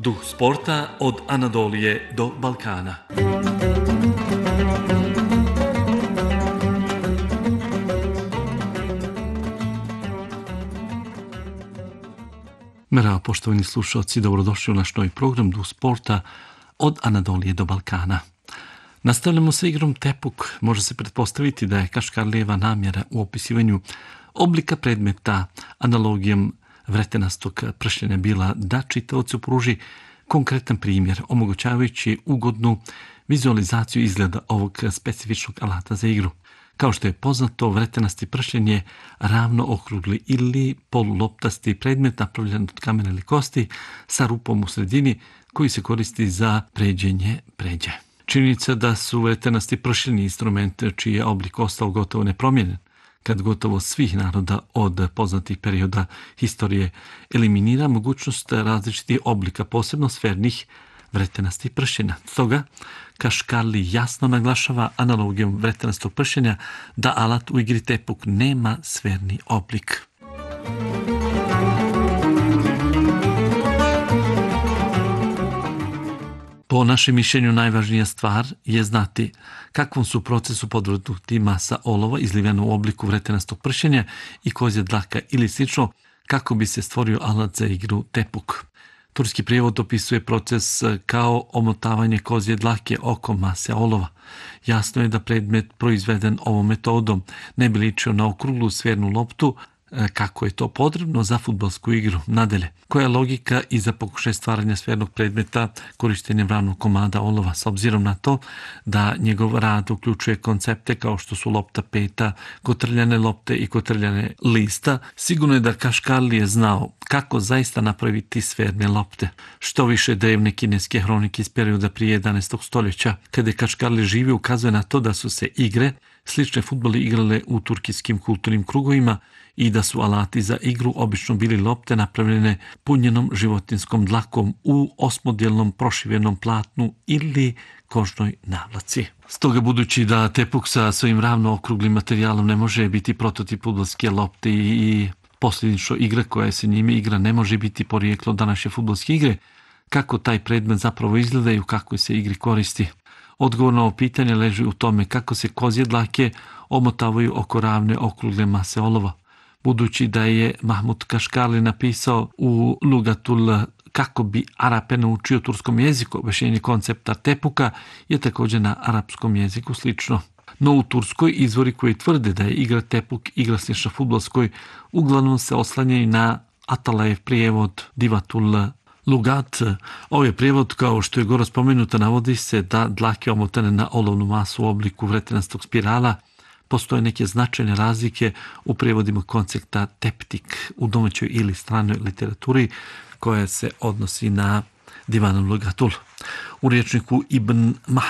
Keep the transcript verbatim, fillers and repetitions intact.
Duh sporta od Anadolije do Balkana. Merhaba poštovani slušalci, dobrodošli u naš novi program Duh sporta od Anadolije do Balkana. Nastavljamo sa igrom Tepuk. Može se pretpostaviti da je Kaškarlijeva namjera u opisivanju oblika predmeta analogijom vretenastog pršljenja bila da čitaocu pruži konkretan primjer, omogućavajući ugodnu vizualizaciju izgleda ovog specifičnog alata za igru. Kao što je poznato, vretenasti pršljen je ravno okrugli ili poluloptasti predmet napravljen od kamena ili kosti sa rupom u sredini koji se koristi za pređenje pređe. Činjenica da su vretenasti pršljeni instrument čiji je oblik ostao gotovo nepromijenjen, kad gotovo svih naroda od poznatih perioda historije eliminira mogućnost različitih oblika, posebno sfernih vretenastih pršljenja. Stoga, Kaškarli jasno naglašava analogijom vretenastog pršljenja da alat u igri Tepuk nema sferni oblik. Po našem mišljenju najvažnija stvar je znati kakvom su procesu podvrgnuti masa olova izlivena u obliku vretenastog pršljenja i kozje dlaka ili slično kako bi se stvorio alat za igru Tepuk. Turski prijevod opisuje proces kao omotavanje kozje dlake oko mase olova. Jasno je da predmet proizveden ovom metodom ne bi ličio na okruglu sfernu loptu, kako je to potrebno za fudbalsku igru. Nadalje, koja je logika iza pokušaja stvaranja sfernog predmeta korištenjem ravnog komada olova, s obzirom na to da njegov rad uključuje koncepte kao što su lopta peta, kotrljane lopte i kotrljane lista, sigurno je da Kaškarli je znao kako zaista napraviti sferne lopte. Što više drevne kineske hronike iz perioda prije jedanaestog stoljeća, kada je Kaškarli živio, ukazuje na to da su se igre slične fudbali igrale u turkijskim kulturnim krugovima i da su alati za igru obično bili lopte napravljene punjenom životinskom dlakom u osmodjelnom prošivenom platnu ili kožnoj navlaci. Stoga, budući da Tepuk sa svojim ravno okruglim materijalom ne može biti prototip fudbalske lopte i posljedično igra koja se njime igra ne može biti porijeklo današnje fudbalske igre, kako taj predmet zapravo izgleda i u kakvoj se igri koristi? Odgovor na ovo pitanje leži u tome kako se kozje dlake omotavaju oko ravne okrugle mase olova. Budući da je Mahmud Kaškarli napisao u Lugatul kako bi Arape naučio turskom jeziku, objašnjenje koncepta Tepuka je također na arapskom jeziku slično. No u Turskoj izvori koji tvrde da je igra Tepuk igra slična fudbalskoj uglavnom se oslanjaju na Atalajev prijevod Divatul Lugat. Ovaj prijevod, kao što je gore spomenuto, navodi se da dlake omotane na olovnu masu u obliku vretenastog spirala. Postoje neke značajne razlike u prijevodima koncepta teptik u domaćoj ili stranoj literaturi koja se odnosi na Divanul Lugatul. U rječniku Ibn Mah